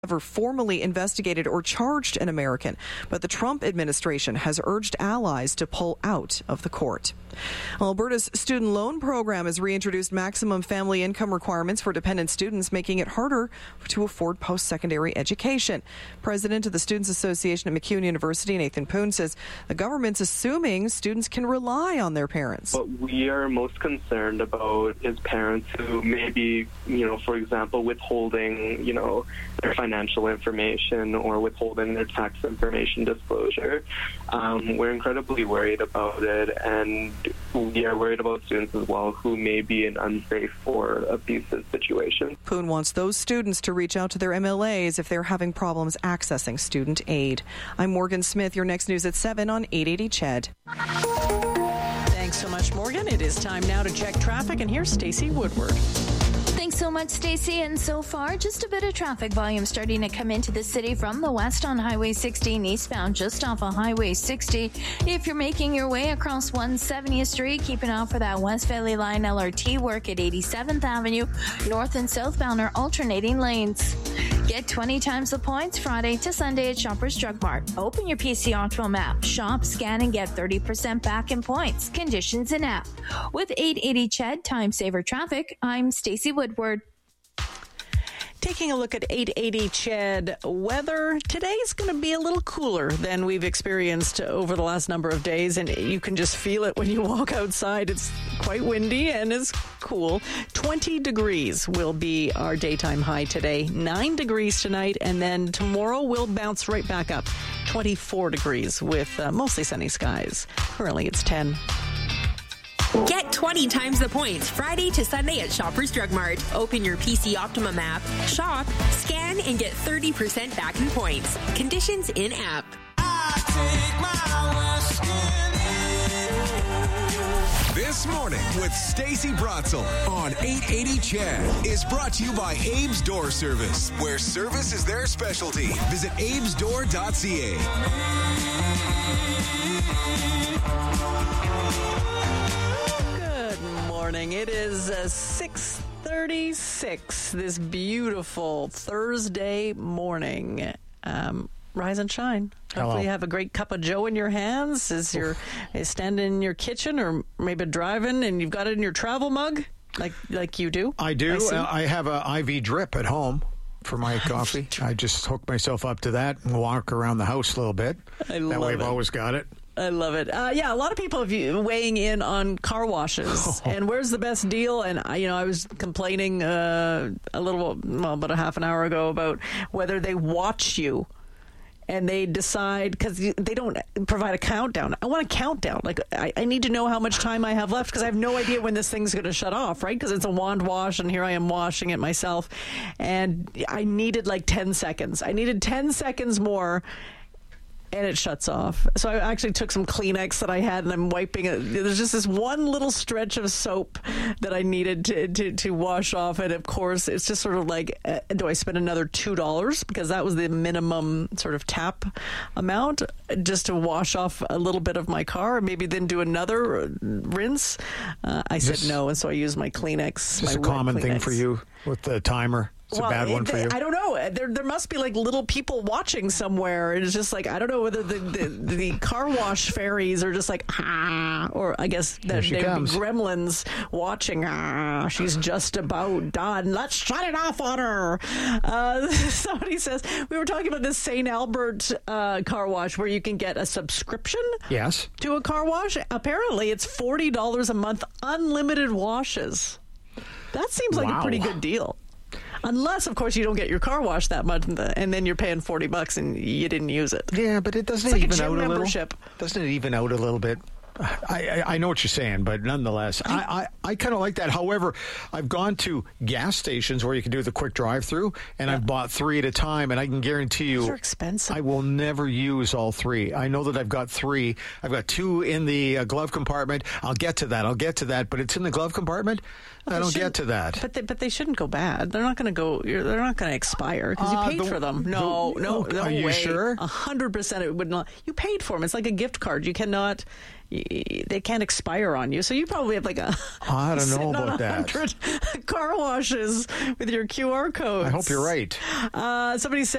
ever formally investigated or charged an American, but the Trump administration has urged allies to pull out of the court. Alberta's student loan program has reintroduced maximum family income requirements for dependent students, making it harder to afford post-secondary education. President of the Students Association at MacEwan University, Nathan Poon, says the government's assuming students can rely on their parents. What we are most concerned about is parents who may be, for example, withholding, their financial information or withholding their tax information disclosure. We're incredibly worried about it, and we are worried about students as well who may be in unsafe or abusive situations. Poon wants those students to reach out to their MLAs if they're having problems accessing student aid. I'm Morgan Smith. Your next news at 7 on 880 CHED. Thanks so much, Morgan. It is time now to check traffic, and here's Stacey Woodward. Thanks so much, Stacey. And so far, just a bit of traffic volume starting to come into the city from the west on Highway 16 eastbound, just off of Highway 60. If you're making your way across 170th Street, keep an eye out for that West Valley Line LRT work at 87th Avenue. North and southbound are alternating lanes. Get 20 times the points Friday to Sunday at Shoppers Drug Mart. Open your PC Optimal app. Shop, scan, and get 30% back in points. Conditions in app. With 880 CHED Time Saver Traffic, I'm Stacey Woodward. Taking a look at 880 CHED weather, today's going to be a little cooler than we've experienced over the last number of days, and you can just feel it when you walk outside. It's quite windy and it's cool. 20 degrees will be our daytime high today, 9 degrees tonight, and then tomorrow we'll bounce right back up. 24 degrees with mostly sunny skies. Currently it's 10. Get 20 times the points Friday to Sunday at Shoppers Drug Mart. Open your PC Optimum app, shop, scan, and get 30% back in points. Conditions in app. This Morning with Stacey Bratzel on 880 CHED is brought to you by Abe's Door Service, where service is their specialty. Visit abesdoor.ca. Morning. It is 6:36 this beautiful Thursday morning. Rise and shine. Hopefully you have a great cup of joe in your hands as you're standing in your kitchen or maybe driving and you've got it in your travel mug like you do. I do. I have an IV drip at home for my coffee. I just hook myself up to that and walk around the house a little bit. That way I've always got it. I love it. A lot of people have weighing in on car washes and where's the best deal. And I was complaining about a half an hour ago about whether they watch you and they decide, because they don't provide a countdown. I want a countdown. Like I need to know how much time I have left because I have no idea when this thing's going to shut off, right? Because it's a wand wash and here I am washing it myself. And I needed 10 seconds. I needed 10 seconds more. And it shuts off. So I actually took some Kleenex that I had and I'm wiping it. There's just this one little stretch of soap that I needed to wash off. And of course, it's just sort of do I spend another $2? Because that was the minimum sort of tap amount just to wash off a little bit of my car and maybe then do another rinse. I said no. And so I used my Kleenex. Is this a common thing for you with the timer? It's a bad one for you. I don't know. There must be little people watching somewhere. It's just I don't know whether the car wash fairies are just or I guess that they'd be gremlins watching. She's just about done. Let's shut it off on her. Somebody says, we were talking about this St. Albert car wash where you can get a subscription to a car wash. Apparently it's $40 a month, unlimited washes. That seems like a pretty good deal. Unless, of course, you don't get your car washed that much, and then you're paying $40 and you didn't use it. Yeah, but it doesn't even out a little. Doesn't it even out a little bit? I know what you're saying, but nonetheless, I kind of like that. However, I've gone to gas stations where you can do the quick drive-through, and I've bought 3 at a time, and I can guarantee you, they're expensive. I will never use all 3. I know that I've got 3. I've got 2 in the glove compartment. I'll get to that, but it's in the glove compartment. I don't get to that. But they shouldn't go bad. They're not going to go. They're not going to expire because you paid for them. No Are you way. sure? 100% it would not. You paid for them. It's like a gift card. You cannot. They can't expire on you. So you probably have like I don't know about that. 100 car washes with your QR code. I hope you're right. Somebody said.